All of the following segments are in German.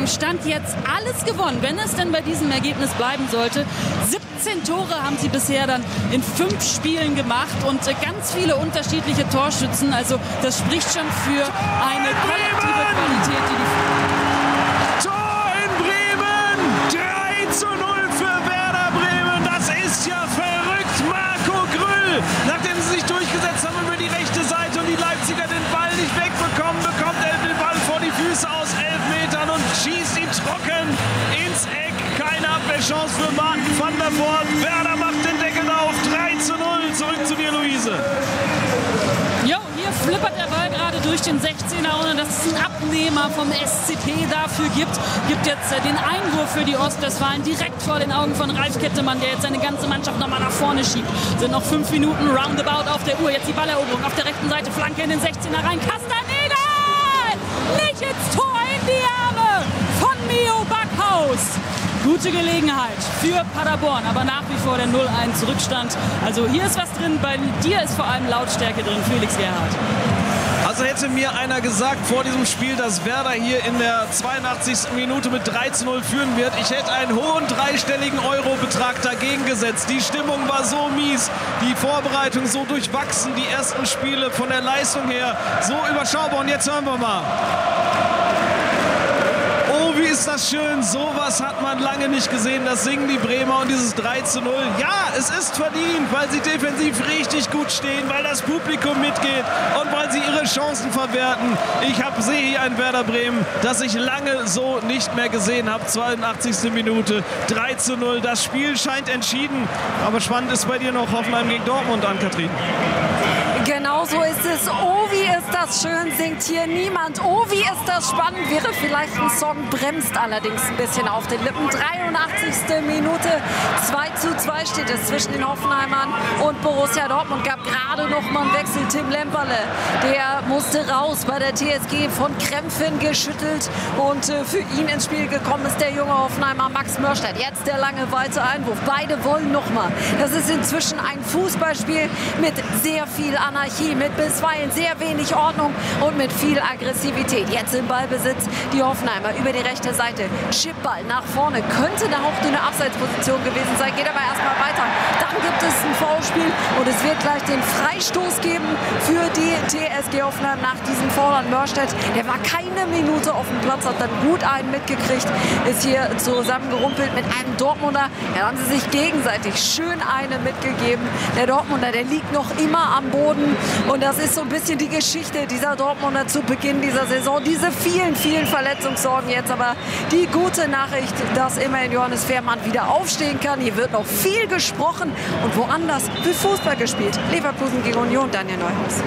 Saison stand jetzt alles gewonnen, wenn es denn bei diesem Ergebnis bleiben sollte. 17 Tore haben sie bisher dann in 5 Spielen gemacht und ganz viele unterschiedliche Torschützen. Also das spricht schon für eine kollektive Qualität, die Tor in Bremen! 3:0 für Werder Bremen. Das ist ja verrückt. Marco Grüll, nachdem sie sich durchgesetzt haben über die rechte Seite und die Leipziger den Ball nicht wegbekommen, bekommt er den Ball vor die Füße aus 11 Metern und schießt ihn trocken ins Eck. Keine Abwehrchance für Martin van der Voort. Werder macht den Deckel auf. 3:0. Zurück zu dir, Luise. Jo, hier flippert der Ball gerade durch den 16er, ohne dass es einen Abnehmer vom SCP dafür gibt. Gibt jetzt den Einwurf für die Ostwestfalen direkt vor den Augen von Ralf Kettemann, der jetzt seine ganze Mannschaft nochmal nach vorne schiebt. Sind noch 5 Minuten roundabout auf der Uhr. Jetzt die Balleroberung auf der rechten Seite. Flanke in den 16er rein. Castaneda! Nicht ins Tor, in die Arme von Mio Backhaus. Gute Gelegenheit für Paderborn, aber nach wie vor der 0-1 Rückstand. Also hier ist was drin, bei dir ist vor allem Lautstärke drin, Felix Gerhardt. Also hätte mir einer gesagt vor diesem Spiel, dass Werder hier in der 82. Minute mit 3:0 führen wird, ich hätte einen hohen dreistelligen Euro-Betrag dagegen gesetzt. Die Stimmung war so mies, die Vorbereitung so durchwachsen, die ersten Spiele von der Leistung her so überschaubar. Und jetzt hören wir mal. Oh, wie ist das schön. Sowas hat man lange nicht gesehen. Das singen die Bremer und dieses 3:0. Ja, es ist verdient, weil sie defensiv richtig gut stehen, weil das Publikum mitgeht und weil sie ihre Chancen verwerten. Ich sehe hier ein Werder Bremen, das ich lange so nicht mehr gesehen habe. 82. Minute, 3:0. Das Spiel scheint entschieden. Aber spannend ist bei dir noch Hoffenheim gegen Dortmund, Ann-Kathrin. Genau so ist es. Oh, wie ist das schön, singt hier niemand. Oh, wie ist das spannend, wäre vielleicht ein Song, bremst allerdings ein bisschen auf den Lippen. 83. Minute, 2:2 steht es zwischen den Hoffenheimern und Borussia Dortmund. Gab gerade noch mal einen Wechsel. Tim Lemperle, der musste raus bei der TSG, von Krämpfen geschüttelt. Und für ihn ins Spiel gekommen ist der junge Hoffenheimer Max Mörstedt. Jetzt der lange, weite Einwurf. Beide wollen noch mal. Das ist inzwischen ein Fußballspiel mit sehr viel Anarchie, mit bisweilen sehr wenig Ordnung und mit viel Aggressivität. Jetzt im Ballbesitz die Hoffenheimer über die rechte Seite. Chipball nach vorne. Könnte eine hauchdünne Abseitsposition gewesen sein, geht aber erstmal weiter. Dann gibt es ein Foulspiel und es wird gleich den Freistoß geben für die TSG Hoffenheim nach diesem Foul an Mörstedt. Der war keine Minute auf dem Platz, hat dann gut einen mitgekriegt, ist hier zusammengerumpelt mit einem Dortmunder. Ja, haben sie sich gegenseitig schön eine mitgegeben. Der Dortmunder, der liegt noch immer am Boden und das ist so ein bisschen die Geschichte dieser Dortmunder zu Beginn dieser Saison. Diese vielen, vielen Verletzungssorgen jetzt, aber die gute Nachricht, dass immerhin Johannes Fehrmann wieder aufstehen kann. Hier wird noch viel gesprochen und woanders wird Fußball gespielt. Leverkusen gegen Union, Daniel Neuhaus.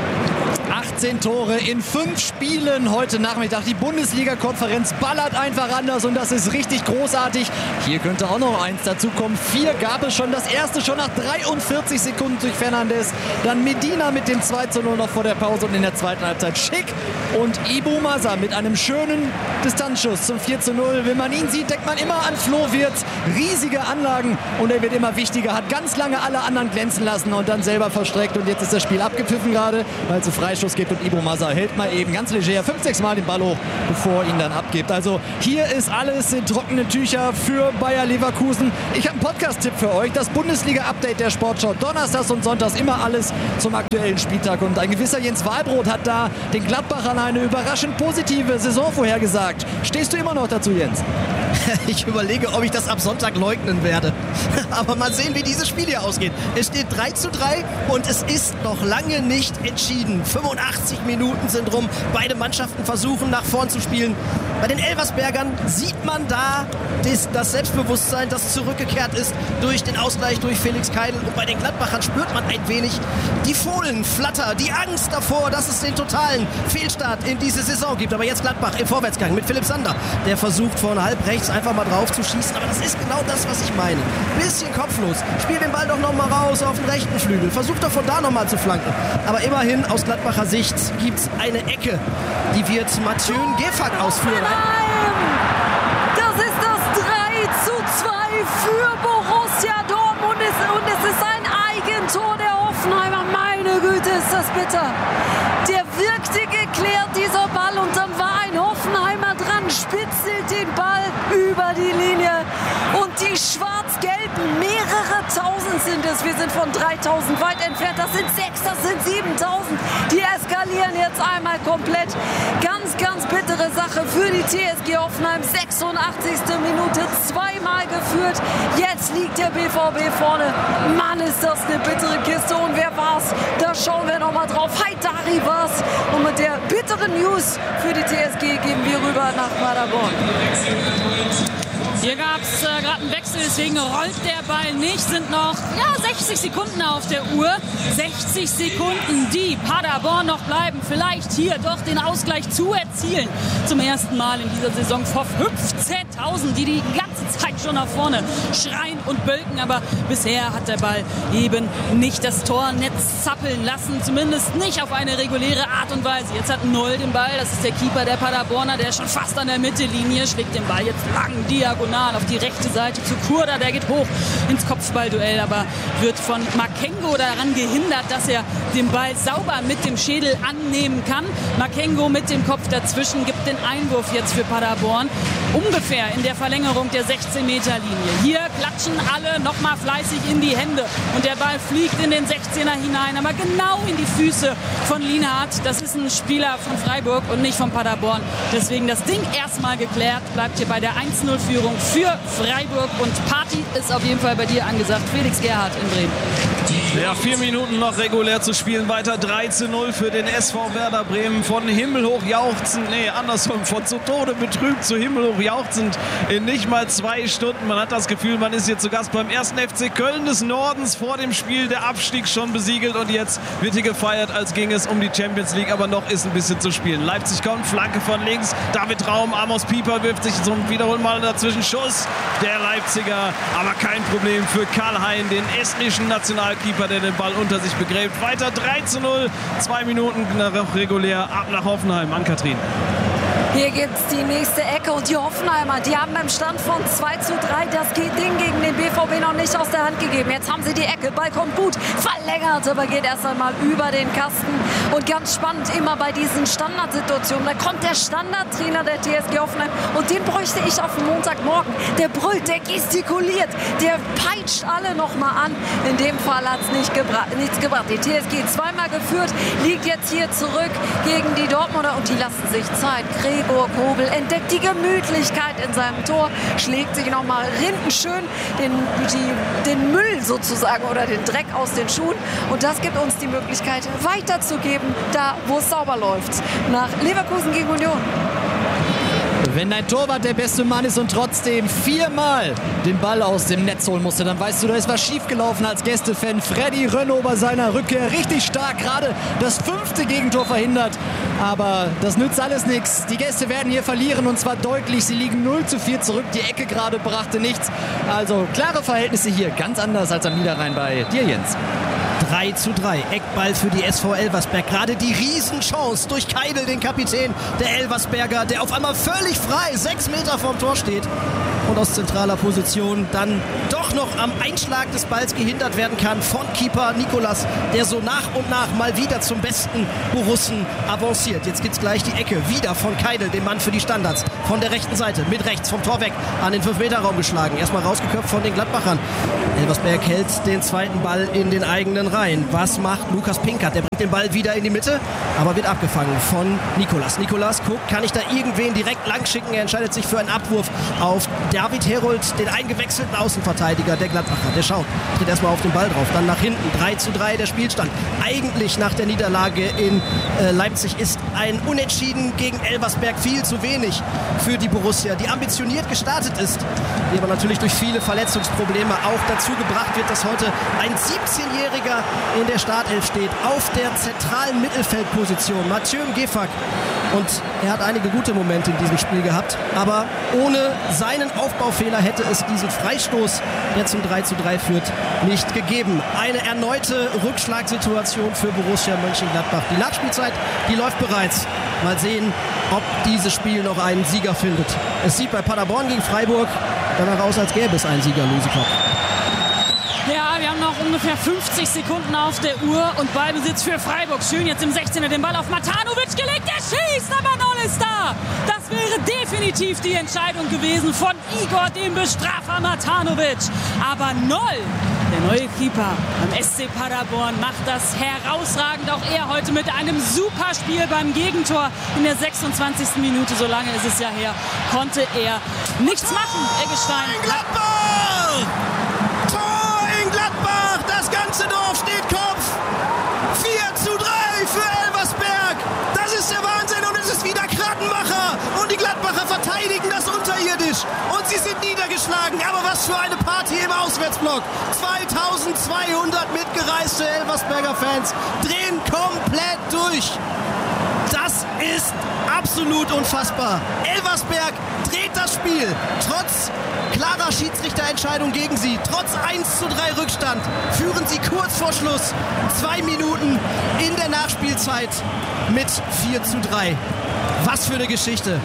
18 Tore in 5 Spielen heute Nachmittag. Die Bundesliga-Konferenz ballert einfach anders und das ist richtig großartig. Hier könnte auch noch eins dazukommen. 4 gab es schon. Das erste schon nach 43 Sekunden durch Fernandes. Dann Medina mit dem 2:0 noch vor der Pause und in der zweiten Halbzeit Schick und Ibu Masa mit einem schönen Distanzschuss zum 4:0. Wenn man ihn sieht, denkt man immer an Flo Wirtz. Riesige Anlagen und er wird immer wichtiger. Hat ganz lange alle anderen glänzen lassen und dann selber verstreckt und jetzt ist das Spiel abgepfiffen gerade, weil es einen Freischuss gibt und Ibu Masa hält mal eben ganz leger 5-6 Mal den Ball hoch, bevor er ihn dann abgibt. Also hier ist alles in trockenen Tücher für Bayer Leverkusen. Ich habe einen Podcast-Tipp für euch. Das Bundesliga-Update der Sportschau. Donnerstags und sonntags immer alles zum aktuellen Spieltag. Und ein gewisser Jens Wahlbrot hat da den Gladbachern eine überraschend positive Saison vorhergesagt. Stehst du immer noch dazu, Jens? Ich überlege, ob ich das ab Sonntag leugnen werde. Aber mal sehen, wie dieses Spiel hier ausgeht. Es steht 3:3 und es ist noch lange nicht entschieden. 85 Minuten sind rum. Beide Mannschaften versuchen, nach vorn zu spielen. Bei den Elversbergern sieht man da das Selbstbewusstsein, das zurückgekehrt ist durch den Ausgleich durch Felix Keidl. Und bei den Gladbachern spürt man ein wenig die Fohlenflatter, die Angst davor, dass es den totalen Fehlstart in diese Saison gibt. Aber jetzt Gladbach im Vorwärtsgang mit Philipp Sander. Der versucht von halb rechts einfach mal drauf zu schießen. Aber das ist genau das, was ich meine. Bisschen kopflos. Spiel den Ball doch noch mal raus auf den rechten Flügel. Versucht doch von da noch mal zu flanken. Aber immerhin aus Gladbacher Sicht gibt es eine Ecke. Die wird Mathieu Gefag ausführen. Das ist das 3:2 für Borussia Dortmund und es ist ein Eigentor der Hoffenheimer. Meine Güte, ist das bitter. Der wirkte geklärt, dieser Ball, und dann war ein Hoffenheimer dran, spitzelt den Ball Mehrere Tausend sind es. Wir sind von 3000 weit entfernt. Das sind 6, das sind 7000. Die eskalieren jetzt einmal komplett. Ganz, ganz bittere Sache für die TSG Hoffenheim. 86. Minute, zweimal geführt. Jetzt liegt der BVB vorne. Mann, ist das eine bittere Kiste. Und wer war's? Da schauen wir nochmal drauf. Haidari war's. Und mit der bitteren News für die TSG gehen wir rüber nach Paderborn. Hier gab es gerade einen Wechsel, deswegen rollt der Ball nicht. Sind noch 60 Sekunden auf der Uhr. 60 Sekunden, die Paderborn noch bleiben. Vielleicht hier doch den Ausgleich zu erzielen. Zum ersten Mal in dieser Saison vor 15.000, die ganze Zeit schon nach vorne schreien und bölken. Aber bisher hat der Ball eben nicht das Tornetz zappeln lassen. Zumindest nicht auf eine reguläre Art und Weise. Jetzt hat Noll den Ball. Das ist der Keeper der Paderborner, der schon fast an der Mittellinie schlägt den Ball jetzt lang diagonal auf die rechte Seite zu Kurda. Der geht hoch ins Kopfballduell, aber wird von Makengo daran gehindert, dass er den Ball sauber mit dem Schädel annehmen kann. Makengo mit dem Kopf dazwischen gibt den Einwurf jetzt für Paderborn. Ungefähr in der Verlängerung der 16-Meter-Linie. Hier klatschen alle nochmal fleißig in die Hände und der Ball fliegt in den 16er hinein, aber genau in die Füße von Lienhardt. Das ist ein Spieler von Freiburg und nicht von Paderborn. Deswegen das Ding erstmal geklärt. Bleibt hier bei der 1-0-Führung für Freiburg und Party ist auf jeden Fall bei dir angesagt. Felix Gerhardt in Bremen. Ja, 4 Minuten noch regulär zu spielen. Weiter 3:0 für den SV Werder Bremen. Von himmelhoch jauchzend, von zu Tode betrübt zu himmelhoch jauchzend in nicht mal 2 Stunden. Man hat das Gefühl, man ist hier zu Gast beim 1. FC Köln des Nordens. Vor dem Spiel der Abstieg schon besiegelt und jetzt wird hier gefeiert, als ging es um die Champions League. Aber noch ist ein bisschen zu spielen. Leipzig kommt, Flanke von links. David Raum, Amos Pieper wirft sich zum Wiederholen mal dazwischen. Schuss der Leipziger, aber kein Problem für Karl-Hein, den estnischen Nationalkeeper, der den Ball unter sich begräbt. Weiter 3:0, 2 Minuten regulär, ab nach Hoffenheim. Ann-Kathrin. Hier gibt es die nächste Ecke und die Hoffenheimer, die haben beim Stand von 2:3 das Ding gegen den BVB noch nicht aus der Hand gegeben. Jetzt haben sie die Ecke, Ball kommt gut, verlängert, aber geht erst einmal über den Kasten. Und ganz spannend immer bei diesen Standardsituationen, da kommt der Standardtrainer der TSG Hoffenheim und den bräuchte ich auf dem Montagmorgen. Der brüllt, der gestikuliert, der peitscht alle nochmal an. In dem Fall hat es nichts gebracht. Die TSG zweimal geführt, liegt jetzt hier zurück gegen die Dortmunder und die lassen sich Zeit. Gregor Kobel entdeckt die Gemütlichkeit in seinem Tor, schlägt sich nochmal rindenschön den Müll sozusagen oder den Dreck aus den Schuhen. Und das gibt uns die Möglichkeit, weiterzugeben, da wo es sauber läuft. Nach Leverkusen gegen Union. Wenn dein Torwart der beste Mann ist und trotzdem 4-mal den Ball aus dem Netz holen musste, dann weißt du, da ist was schiefgelaufen als Gästefan. Freddy Rönno bei seiner Rückkehr richtig stark, gerade das 5. Gegentor verhindert. Aber das nützt alles nichts. Die Gäste werden hier verlieren und zwar deutlich. Sie liegen 0:4 zurück. Die Ecke gerade brachte nichts. Also klare Verhältnisse hier, ganz anders als am Niederrhein bei dir, Jens. 3:3, Eckball für die SV Elversberg. Gerade die Riesenchance durch Keidel, den Kapitän der Elversberger, der auf einmal völlig frei 6 Meter vom Tor steht und aus zentraler Position dann doch noch am Einschlag des Balls gehindert werden kann von Keeper Nikolas, der so nach und nach mal wieder zum besten Borussen avanciert. Jetzt gibt's gleich die Ecke, wieder von Keidel, dem Mann für die Standards, von der rechten Seite, mit rechts vom Tor weg, an den 5-Meter-Raum geschlagen. Erstmal rausgeköpft von den Gladbachern. Elversberg hält den zweiten Ball in den eigenen Reihen. Was macht Lukas Pinkert? Der bringt den Ball wieder in die Mitte, aber wird abgefangen von Nikolas. Nikolas guckt, kann ich da irgendwen direkt lang schicken? Er entscheidet sich für einen Abwurf auf David Herold, den eingewechselten Außenverteidiger der Gladbacher. Der schaut, tritt erstmal auf den Ball drauf, dann nach hinten. 3:3 der Spielstand. Eigentlich nach der Niederlage in Leipzig ist ein Unentschieden gegen Elversberg viel zu wenig für die Borussia, die ambitioniert gestartet ist, die aber natürlich durch viele Verletzungsprobleme auch dazu gebracht wird, dass heute ein 17-Jähriger in der Startelf steht, auf der zentralen Mittelfeldposition, Mathieu Gefak. Und er hat einige gute Momente in diesem Spiel gehabt, aber ohne seinen Aufbaufehler hätte es diesen Freistoß, der zum 3:3 führt, nicht gegeben. Eine erneute Rückschlagssituation für Borussia Mönchengladbach. Die Nachspielzeit, die läuft bereits. Mal sehen, ob dieses Spiel noch einen Sieger findet. Es sieht bei Paderborn gegen Freiburg danach aus, als gäbe es einen Sieger, Lusikov. Ja, wir haben dann noch ungefähr 50 Sekunden auf der Uhr und Ballbesitz für Freiburg. Schön jetzt im 16er den Ball auf Matanovic gelegt. Der schießt, aber Noll ist da. Das wäre definitiv die Entscheidung gewesen von Igor, dem Bestrafer Matanovic. Aber Noll, der neue Keeper beim SC Paderborn, macht das herausragend. Auch er heute mit einem super Spiel beim Gegentor in der 26. Minute. So lange ist es ja her, konnte er nichts machen, Eggestein. Gladbach! Tor in Gladbach! Das ganze Dorf steht Kopf! 4:3 für Elversberg! Das ist der Wahnsinn und es ist wieder Krattenmacher! Und die Gladbacher verteidigen das unterirdisch! Und sie sind niedergeschlagen! Aber was für eine Party im Auswärtsblock! 2200 mitgereiste Elversberger Fans drehen komplett durch! Das ist absolut unfassbar. Elversberg dreht das Spiel. Trotz klarer Schiedsrichterentscheidung gegen sie. Trotz 1:3 Rückstand führen sie kurz vor Schluss 2 Minuten in der Nachspielzeit mit 4:3. Was für eine Geschichte.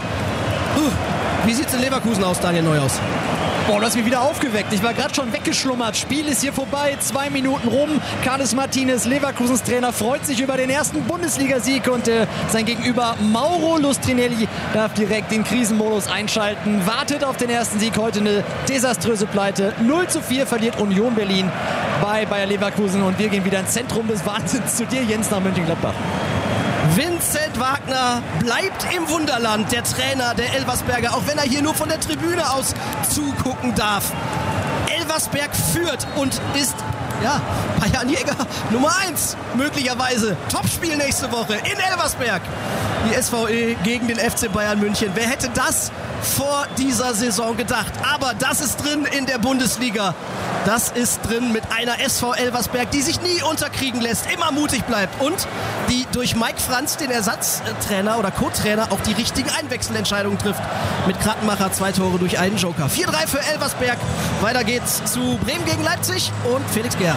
Wie sieht es in Leverkusen aus, Daniel Neuhaus? Boah, du hast mich wieder aufgeweckt. Ich war gerade schon weggeschlummert. Spiel ist hier vorbei. 2 Minuten rum. Carles Martinez, Leverkusens Trainer, freut sich über den ersten Bundesligasieg und sein Gegenüber Mauro Lustrinelli darf direkt den Krisenmodus einschalten. Wartet auf den ersten Sieg. Heute eine desaströse Pleite. 0:4 verliert Union Berlin bei Bayer Leverkusen und wir gehen wieder ins Zentrum des Wahnsinns zu dir, Jens, nach Mönchengladbach. Vincent Wagner bleibt im Wunderland, der Trainer der Elversberger, auch wenn er hier nur von der Tribüne aus zugucken darf. Elversberg führt und ist, ja, Bayern Jäger Nummer 1, möglicherweise. Topspiel nächste Woche in Elversberg. Die SVE gegen den FC Bayern München. Wer hätte das vor dieser Saison gedacht? Aber das ist drin in der Bundesliga. Das ist drin mit einer SV Elversberg, die sich nie unterkriegen lässt, immer mutig bleibt und die durch Mike Franz, den Ersatztrainer oder Co-Trainer, auch die richtigen Einwechselentscheidungen trifft. Mit Krattenmacher 2 Tore durch einen Joker. 4:3 für Elversberg. Weiter geht's zu Bremen gegen Leipzig und Felix Gerhardt.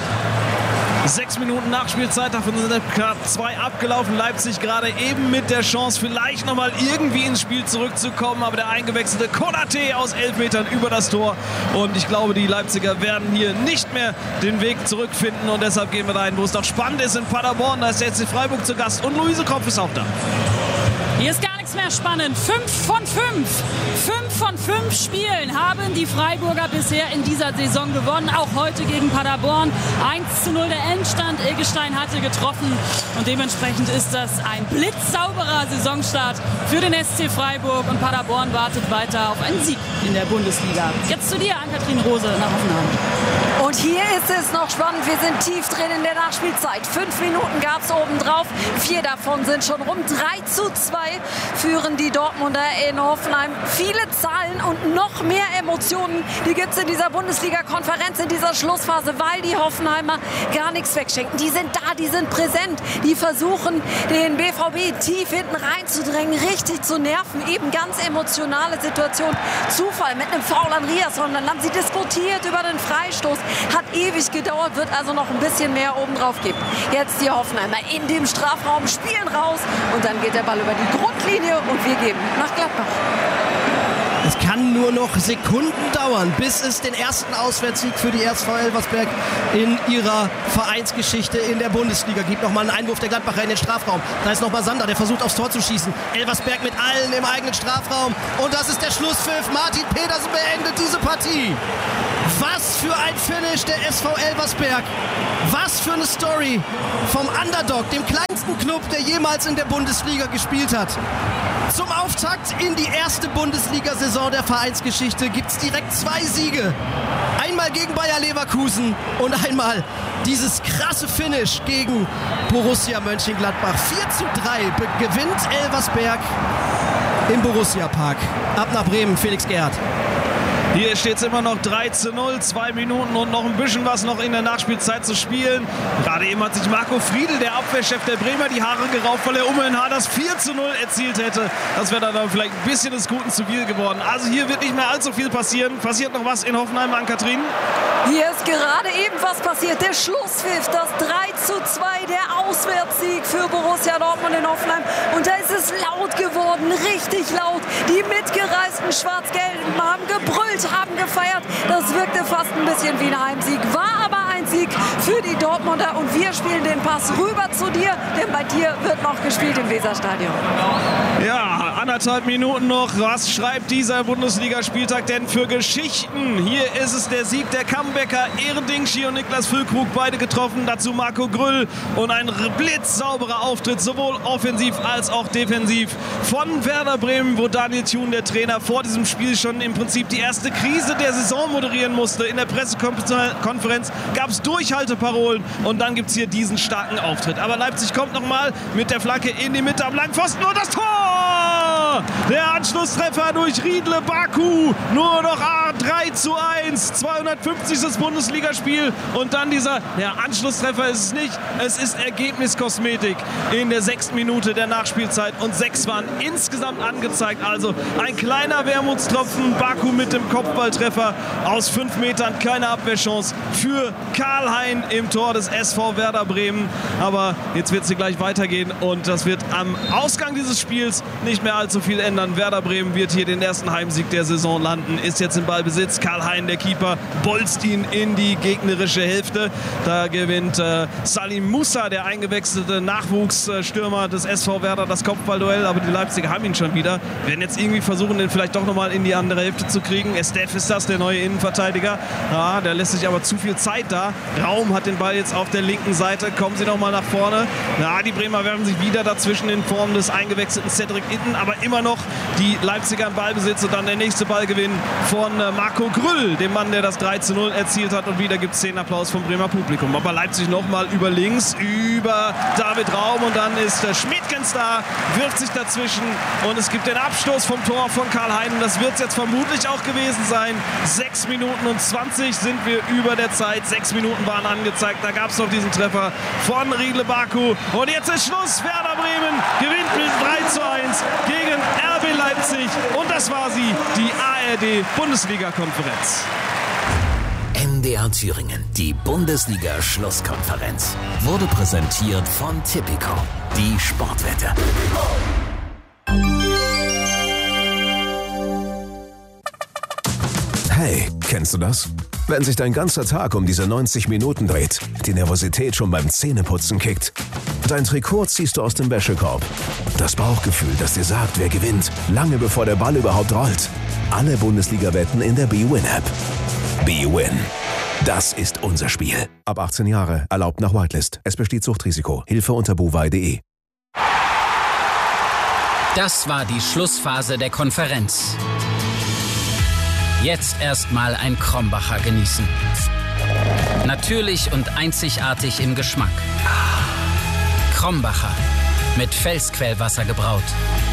6 Minuten Nachspielzeit, davon sind knapp 2 abgelaufen. Leipzig gerade eben mit der Chance, vielleicht nochmal irgendwie ins Spiel zurückzukommen. Aber der eingewechselte Konaté aus 11 Metern über das Tor. Und ich glaube, die Leipziger werden hier nicht mehr den Weg zurückfinden. Und deshalb gehen wir dahin, wo es doch spannend ist, in Paderborn. Da ist der SC Freiburg zu Gast und Luise Kropf ist auch da. Hier ist gar nichts mehr spannend. 5 von 5. 5 von 5 Spielen haben die Freiburger bisher in dieser Saison gewonnen. Auch heute gegen Paderborn. 1:0 der Endstand. Eggestein hatte getroffen. Und dementsprechend ist das ein blitzsauberer Saisonstart für den SC Freiburg. Und Paderborn wartet weiter auf einen Sieg in der Bundesliga. Jetzt zu dir, Ann-Kathrin Rose nach Hoffenheim. Und hier ist es noch spannend. Wir sind tief drin in der Nachspielzeit. 5 Minuten gab es obendrauf. 4 davon sind schon rum. 3:2 führen die Dortmunder in Hoffenheim. Viele Zahlen und noch mehr Emotionen, die gibt es in dieser Bundesliga-Konferenz, in dieser Schlussphase, weil die Hoffenheimer gar nichts wegschenken. Die sind da, die sind präsent. Die versuchen, den BVB tief hinten reinzudrängen, richtig zu nerven. Eben ganz emotionale Situation. Zufall mit einem Foul an Riasson. Dann haben sie diskutiert über den Freistoß. Hat ewig gedauert, wird also noch ein bisschen mehr obendrauf geben. Jetzt die Hoffenheimer in dem Strafraum, spielen raus und dann geht der Ball über die Grundlinie und wir geben nach Gladbach. Es kann nur noch Sekunden dauern, bis es den ersten Auswärtssieg für die SV Elversberg in ihrer Vereinsgeschichte in der Bundesliga gibt. Nochmal einen Einwurf der Gladbacher in den Strafraum. Da ist nochmal Sander, der versucht aufs Tor zu schießen. Elversberg mit allen im eigenen Strafraum. Und das ist der Schlusspfiff. Martin Petersen beendet diese Partie. Was für ein Finish der SV Elversberg. Was für eine Story vom Underdog, dem kleinsten Club, der jemals in der Bundesliga gespielt hat. Zum Auftakt in die erste Bundesliga-Saison der Vereinsgeschichte gibt es direkt 2 Siege. Einmal gegen Bayer Leverkusen und einmal dieses krasse Finish gegen Borussia Mönchengladbach. 4:3 gewinnt Elversberg im Borussia-Park. Ab nach Bremen, Felix Gerhardt. Hier steht es immer noch 3:0, 2 Minuten und noch ein bisschen was noch in der Nachspielzeit zu spielen. Gerade eben hat sich Marco Friedl, der Abwehrchef der Bremer, die Haare gerauft, weil er UMNH das 4:0 erzielt hätte. Das wäre dann vielleicht ein bisschen des Guten zu viel geworden. Also hier wird nicht mehr allzu viel passieren. Passiert noch was in Hoffenheim, Ann-Kathrin? Hier ist gerade eben was passiert. Der Schlusspfiff, das 3:2, der Auswärtssieg für Borussia Dortmund in Hoffenheim. Und da ist es laut geworden, richtig laut. Die mitgereisten Schwarz-Gelben haben gebrüllt, haben gefeiert. Das wirkte fast ein bisschen wie ein Heimsieg, war aber ein Heimsieg für die Dortmunder und wir spielen den Pass rüber zu dir, denn bei dir wird noch gespielt im Weserstadion. Ja, 1,5 Minuten noch. Was schreibt dieser Bundesligaspieltag denn für Geschichten? Hier ist es der Sieg der Comebacker. Ehrendingshi und Niklas Füllkrug beide getroffen. Dazu Marco Grüll und ein blitzsauberer Auftritt, sowohl offensiv als auch defensiv von Werder Bremen, wo Daniel Thun, der Trainer, vor diesem Spiel schon im Prinzip die erste Krise der Saison moderieren musste. In der Pressekonferenz gab es Durchhalteparolen und dann gibt es hier diesen starken Auftritt. Aber Leipzig kommt nochmal mit der Flanke in die Mitte am Langpfosten und das Tor! Der Anschlusstreffer durch Riedle Baku. Nur noch 3:1. 250. Bundesligaspiel und dann dieser Anschlusstreffer ist es nicht. Es ist Ergebniskosmetik in der 6. Minute der Nachspielzeit und 6 waren insgesamt angezeigt. Also ein kleiner Wermutstropfen. Baku mit dem Kopfballtreffer aus 5 Metern. Keine Abwehrchance für Karl-Hein im Tor des SV Werder Bremen. Aber jetzt wird es hier gleich weitergehen und das wird am Ausgang dieses Spiels nicht mehr allzu viel ändern. Werder Bremen wird hier den ersten Heimsieg der Saison landen, ist jetzt im Ballbesitz. Karl-Hein, der Keeper, bolzt ihn in die gegnerische Hälfte. Da gewinnt Salim Musa, der eingewechselte Nachwuchsstürmer des SV Werder, das Kopfballduell. Aber die Leipziger haben ihn schon wieder. Werden jetzt irgendwie versuchen, den vielleicht doch nochmal in die andere Hälfte zu kriegen. Estef ist das, der neue Innenverteidiger. Ja, der lässt sich aber zu viel Zeit da. Raum hat den Ball jetzt auf der linken Seite. Kommen sie nochmal nach vorne. Ja, die Bremer werfen sich wieder dazwischen in Form des eingewechselten Cedric Itten. Aber immer noch die Leipziger im Ballbesitz und dann der nächste Ballgewinn von Marco Grüll, dem Mann, der das 3:0 erzielt hat. Und wieder gibt es den Applaus vom Bremer Publikum. Aber Leipzig nochmal über links, über David Raum und dann ist Schmidtgens da, wirft sich dazwischen und es gibt den Abstoß vom Tor von Karl-Hein. Das wird es jetzt vermutlich auch gewesen sein. 6 Minuten und 20 sind wir über der Zeit. 6 Minuten waren angezeigt. Da gab es noch diesen Treffer von Riedle Baku. Und jetzt ist Schluss. Werder Bremen gewinnt mit 3:1 gegen RB Leipzig. Und das war sie, die ARD-Bundesliga-Konferenz. MDR Thüringen, die Bundesliga-Schlusskonferenz, wurde präsentiert von Tipico, die Sportwette. Hey, kennst du das? Wenn sich dein ganzer Tag um diese 90 Minuten dreht, die Nervosität schon beim Zähneputzen kickt, dein Trikot ziehst du aus dem Wäschekorb. Das Bauchgefühl, das dir sagt, wer gewinnt, lange bevor der Ball überhaupt rollt. Alle Bundesliga-Wetten in der bwin-App. bwin. Das ist unser Spiel. Ab 18 Jahre, erlaubt nach Whitelist. Es besteht Suchtrisiko. Hilfe unter buwei.de. Das war die Schlussphase der Konferenz. Jetzt erstmal ein Krombacher genießen. Natürlich und einzigartig im Geschmack. Krombacher, mit Felsquellwasser gebraut.